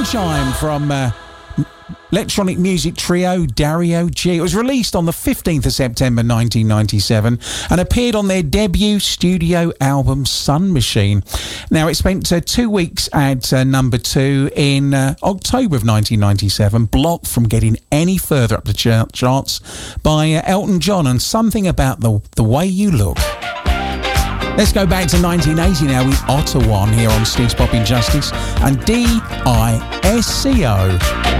Sunshine from electronic music trio Dario G. It was released on the 15th of September 1997 and appeared on their debut studio album Sun Machine. Now, it spent 2 weeks at number 2 in October of 1997, blocked from getting any further up the charts by Elton John and Something About the Way You Look. Let's go back to 1980 now with Ottawa here on Steve's Pop Injustice and DISCO.